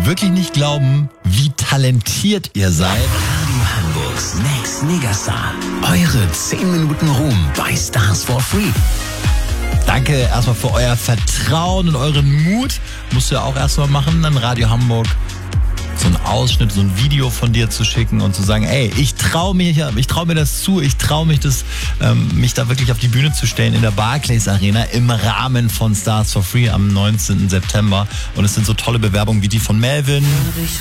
wirklich nicht glauben, wie talentiert ihr seid. Radio Hamburgs Next Megastar. Eure 10 Minuten Ruhm bei Stars for Free. Danke erstmal für euer Vertrauen und euren Mut. Musst du ja auch erstmal machen, an Radio Hamburg so einen Ausschnitt, so ein Video von dir zu schicken und zu sagen, ey, ich traue mir das zu, ich traue mich das, mich da wirklich auf die Bühne zu stellen in der Barclays Arena im Rahmen von Stars for Free am 19. September. Und es sind so tolle Bewerbungen wie die von Melvin.